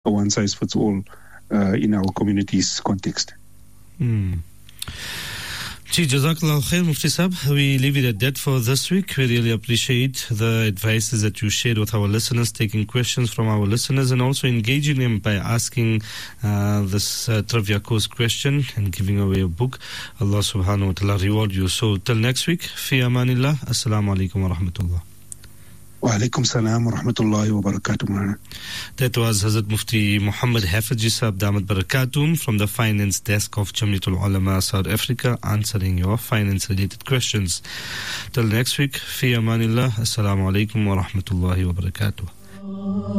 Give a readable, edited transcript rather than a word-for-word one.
a one-size-fits-all in our community's context. Jazakallah khair, Mufti Sahab. We leave it at that for this week. We really appreciate the advices that you shared with our listeners, taking questions from our listeners and also engaging them by asking this trivia course question and giving away a book. Allah subhanahu wa ta'ala reward you. So till next week, fi amanillah. Assalamu alaikum wa rahmatullah. Wa alaikum salam wa rahmatullahi wa barakatuh. That was Hazrat Mufti Muhammad Hafizi Sahab Damat Barakatum from the Finance Desk of Jamiatul Ulama South Africa, answering your finance-related questions. Till next week, fi amanillah. Assalamu alaikum wa rahmatullahi wa barakatuh.